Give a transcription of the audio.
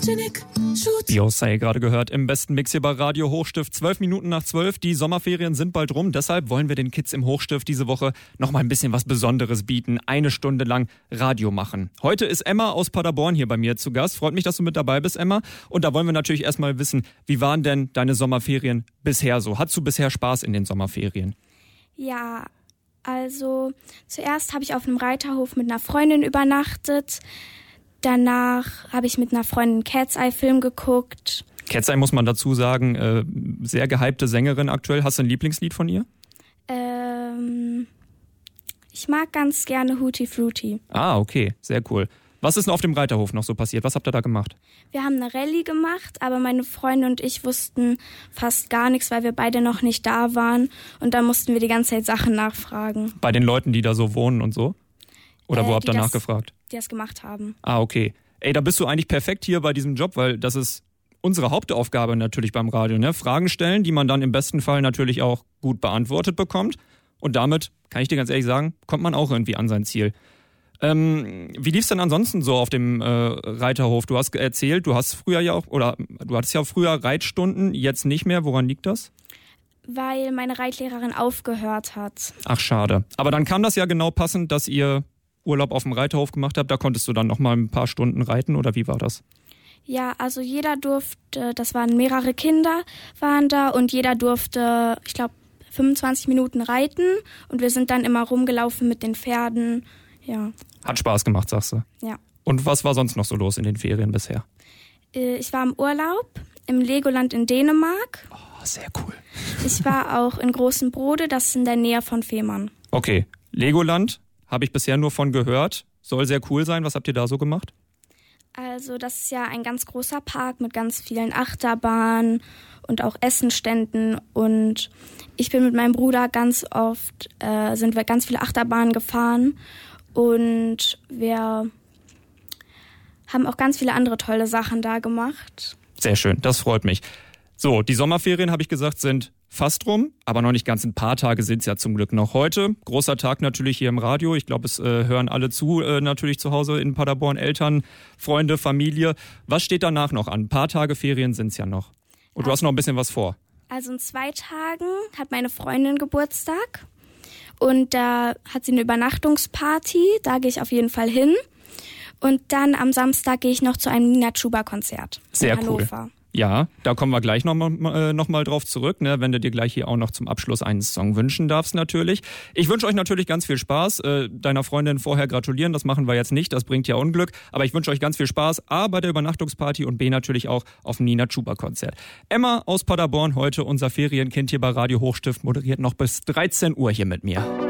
Beyoncé gerade gehört im besten Mix hier bei Radio Hochstift. 12 Minuten nach 12. Die Sommerferien sind bald rum. Deshalb wollen wir den Kids im Hochstift diese Woche noch mal ein bisschen was Besonderes bieten. 1 Stunde lang Radio machen. Heute ist Emma aus Paderborn hier bei mir zu Gast. Freut mich, dass du mit dabei bist, Emma. Und da wollen wir natürlich erstmal wissen, wie waren denn deine Sommerferien bisher so? Hattest du bisher Spaß in den Sommerferien? Ja, also zuerst habe ich auf einem Reiterhof mit einer Freundin übernachtet. Danach habe ich mit einer Freundin Cat's Eye Film geguckt. Cat's Eye muss man dazu sagen, sehr gehypte Sängerin aktuell. Hast du ein Lieblingslied von ihr? Ich mag ganz gerne Hootie Fruity. Ah, okay, sehr cool. Was ist denn auf dem Reiterhof noch so passiert? Was habt ihr da gemacht? Wir haben eine Rallye gemacht, aber meine Freunde und ich wussten fast gar nichts, weil wir beide noch nicht da waren. Und da mussten wir die ganze Zeit Sachen nachfragen. Bei den Leuten, die da so wohnen und so? Oder wo habt ihr nachgefragt? Die das gemacht haben. Ah, okay. Ey, da bist du eigentlich perfekt hier bei diesem Job, weil das ist unsere Hauptaufgabe natürlich beim Radio, ne? Fragen stellen, die man dann im besten Fall natürlich auch gut beantwortet bekommt. Und damit, kann ich dir ganz ehrlich sagen, kommt man auch irgendwie an sein Ziel. Wie lief's denn ansonsten so auf dem Reiterhof? Du hast erzählt, du hattest ja auch früher Reitstunden, jetzt nicht mehr. Woran liegt das? Weil meine Reitlehrerin aufgehört hat. Ach, schade. Aber dann kam das ja genau passend, dass ihr Urlaub auf dem Reiterhof gemacht habt. Da konntest du dann noch mal ein paar Stunden reiten, oder wie war das? Ja, also jeder durfte, das waren mehrere Kinder, waren da und jeder durfte, ich glaube, 25 Minuten reiten und wir sind dann immer rumgelaufen mit den Pferden, ja. Hat Spaß gemacht, sagst du? Ja. Und was war sonst noch so los in den Ferien bisher? Ich war im Urlaub im Legoland in Dänemark. Oh, sehr cool. Ich war auch in Großen Brode, das ist in der Nähe von Fehmarn. Okay, Legoland habe ich bisher nur von gehört. Soll sehr cool sein. Was habt ihr da so gemacht? Also das ist ja ein ganz großer Park mit ganz vielen Achterbahnen und auch Essenständen. Und ich bin mit meinem Bruder ganz oft, sind wir ganz viele Achterbahnen gefahren. Und wir haben auch ganz viele andere tolle Sachen da gemacht. Sehr schön, das freut mich. So, die Sommerferien, habe ich gesagt, sind fast rum, aber noch nicht ganz. Ein paar Tage sind es ja zum Glück noch heute. Großer Tag natürlich hier im Radio. Ich glaube, es hören alle zu, natürlich zu Hause in Paderborn. Eltern, Freunde, Familie. Was steht danach noch an? Ein paar Tage Ferien sind es ja noch. Und du hast noch ein bisschen was vor. Also in 2 Tagen hat meine Freundin Geburtstag. Und da hat sie eine Übernachtungsparty. Da gehe ich auf jeden Fall hin. Und dann am Samstag gehe ich noch zu einem Nina Chuba-Konzert in Hannover. Cool. Ja, da kommen wir gleich noch mal drauf zurück, ne, wenn du dir gleich hier auch noch zum Abschluss einen Song wünschen darfst natürlich. Ich wünsche euch natürlich ganz viel Spaß. Deiner Freundin vorher gratulieren, das machen wir jetzt nicht, das bringt ja Unglück. Aber ich wünsche euch ganz viel Spaß, A, bei der Übernachtungsparty und B, natürlich auch auf dem Nina Chuba-Konzert. Emma aus Paderborn, heute unser Ferienkind hier bei Radio Hochstift, moderiert noch bis 13 Uhr hier mit mir.